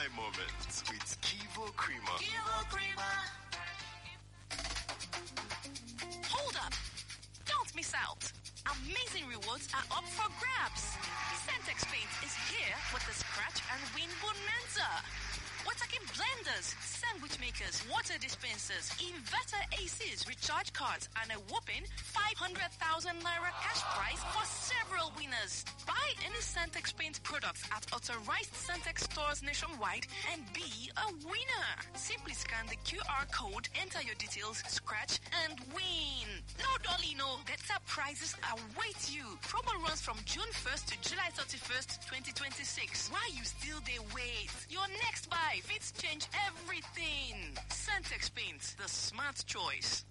my moments with Kivo Creamer. Kivo Creamer. Hold up. Don't miss out. Amazing rewards are up for grabs. Centex Paint is here with the Scratch and Win Bonanza. We're talking blenders, sandwich makers, water dispensers, inverter ACs, recharge cards, and a whopping 500,000 Naira cash prize for several winners. Buy any Centex Paint products at authorized Centex stores nationwide and be a winner. Simply scan the QR code, enter your details, scratch, and win. No dolly, no. Better prizes await you. Promo runs from June 1st to July 31st, 2026. Why you still dey wait? Your next buy fits change everything. Centex Paint, the smart choice.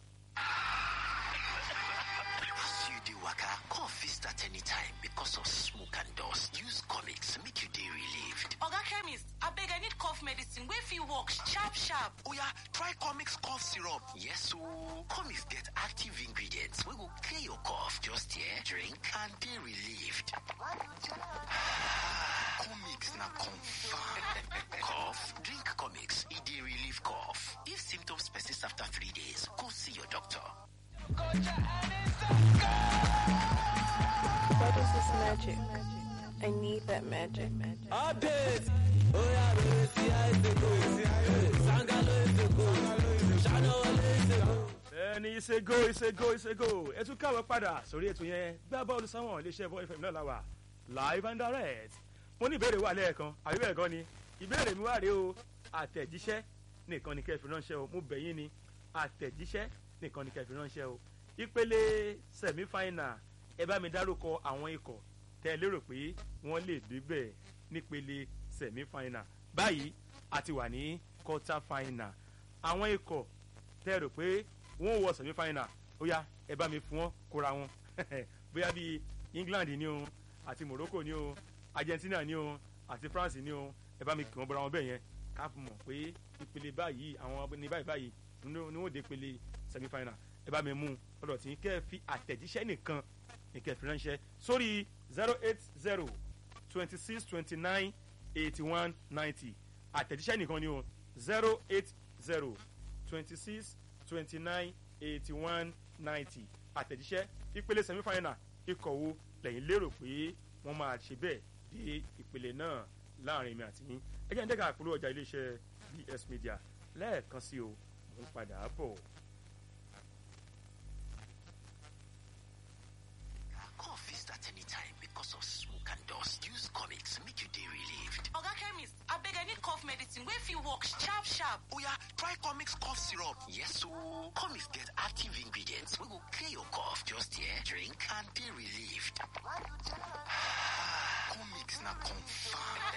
As you do waka, cough fit start anytime because of smoke and dust. Use comics, make you day relieved. Oga Chemist, I beg I need cough medicine. Where fit work sharp. Oh yeah, try comics cough syrup. Yes, so comics get active ingredients. We will clear your cough. Just here, drink and day relieved. Comics na confirm. Cough, drink comics. It day relieve cough. If symptoms persist after 3 days, go see your doctor. What is this magic? I need that magic. Updates! Oh yeah, it's a go. Ẹ tún káwọ́ padà sórí ètò yẹn gbá bọ́ọ̀lù sáwọn iléeṣẹ́ Bond FM náà láwà live and direct. Mo ní ìbéèrè wà lẹ́ẹ̀kan àbí bẹ́ẹ̀ gan ni ìbéèrè mi wà rèé o àtẹ̀jíṣẹ́ nìkan ni kẹ́ fi ránṣẹ́ o mo bẹ̀ yín ni àtẹ̀jíṣẹ́ nìkan ni kẹ́ fi ránṣẹ́ o ìpele semi-final ẹ bá mi dárúkọ àwọn ikọ̀ tẹ́ ẹ lérò pé wọ́n lè débẹ̀ nípele semi-final báyìí a ti wà ní quarter final àwọn ikọ̀ tẹ́ ẹ rò pé wọ́n wọ semi-final ó yá ẹ bá mi fún wọn kóra wọn bóyá bíi England ni o àti Morocco ni o Argentina ni o àti France ni o ẹ bá mi kí wọn bọ́ra wọn bẹ́ẹ̀ yẹn ká mọ̀ pé ìpele báyìí àwọn ní báyìí ni wọ́n dé ìpele semi-final ẹ bá mi mú lọ́dọ̀ tí kẹ́ ẹ fi àtẹ̀jíṣẹ́ nìkan ní kẹ́ ẹ fi ránṣẹ́ sórí 080-26-29-81-90 àtẹ̀jíṣẹ́ nìkan ni o 080-26-29-81-90 àtẹ̀jíṣẹ́ ìpele semi-final ikọ̀ wo lẹ́yìn lérò pé wọ́n máa ṣe bẹ́ẹ̀ dé ìpele náà láàrin mi àti yín ẹ jẹ́ ń dẹ́ka àpolówó ọjà iléeṣẹ́ BS Media lẹ́ẹ̀kan sí o mò ń padà bọ̀. Cough is at any time because of smoke and dust. Use comics, make you day relieved. Oga Chemist, I beg I need cough medicine. Where fit work sharp. Oh yeah, try comics cough syrup. Yes, so comics get active ingredients. We will clear your cough. Just here, drink and day relieved. Comics na confirm.